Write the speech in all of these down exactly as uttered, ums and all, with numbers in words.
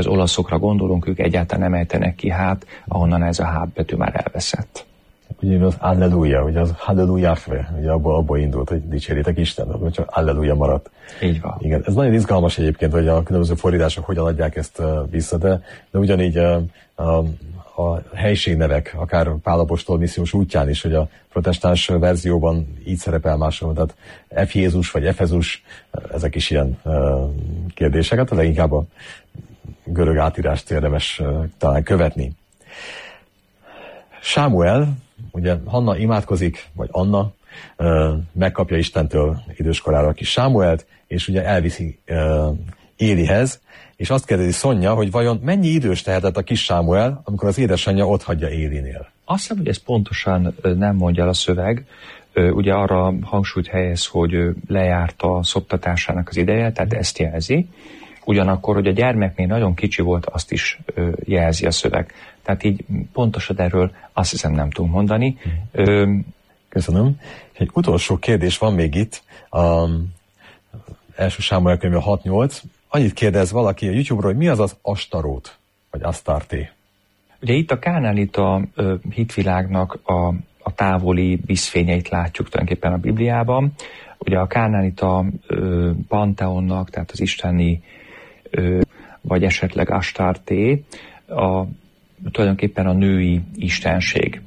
az olaszokra gondolunk, ők egyáltalán nem ejtenek ki hát, ahonnan ez a H betű már elveszett. Ugye az Alleluja, ugye az Halleluja, ugye abból, abból indult, hogy dicséritek Isten, csak Alleluja maradt. Így van. Igen, ez nagyon izgalmas egyébként, hogy a különböző fordítások hogyan adják ezt uh, vissza, de, de ugyanígy uh, a, a helységnevek, akár Pál apostol missziós útján is, hogy a protestáns verzióban így szerepel máshol, tehát F Jézus vagy Efezus, ezek is ilyen uh, kérdések, hát leginkább a görög átírást érdemes uh, talán követni. Sámuel, ugye Hanna imádkozik, vagy Anna, megkapja Istentől időskorára a kis Sámuelt, és ugye elviszi Élihez, és azt kérdezi Szonya, hogy vajon mennyi idős tehetett a kis Sámuel, amikor az édesanyja otthagyja Élinél. Azt hiszem, hogy ez pontosan nem mondja el a szöveg. Ugye arra hangsúlyt helyez, hogy lejárt a szoptatásának az ideje, tehát ezt jelzi. Ugyanakkor, hogy a gyermek még nagyon kicsi volt, azt is jelzi a szöveg. Tehát így pontosan erről azt hiszem nem tudunk mondani. Ö, Köszönöm. Egy utolsó kérdés van még itt. A első Sámuel könyve hat nyolc. Annyit kérdez valaki a YouTube-ról, hogy mi az az Astarót, vagy Asztarté? Ugye itt a kánánita ö, hitvilágnak a, a távoli vízfényeit látjuk tulajdonképpen a Bibliában. Ugye a kánánita ö, panteonnak, tehát az isteni, ö, vagy esetleg Asztarté, a tulajdonképpen a női istenség.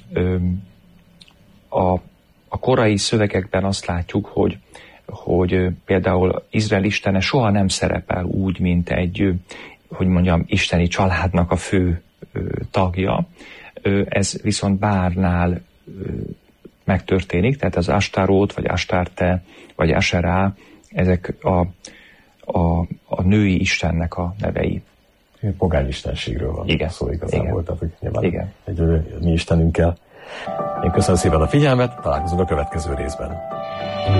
A, a korai szövegekben azt látjuk, hogy, hogy például Izrael istene soha nem szerepel úgy, mint egy, hogy mondjam, isteni családnak a fő tagja. Ez viszont bárnál megtörténik, tehát az Astarót, vagy Astarte, vagy Aserá, ezek a, a, a női istennek a nevei. Pogány istenségről van igen. szó igazából, tehát hogy nyilván igen. egy mi istenünkkel. Én köszönöm szépen a figyelmet, találkozunk a következő részben.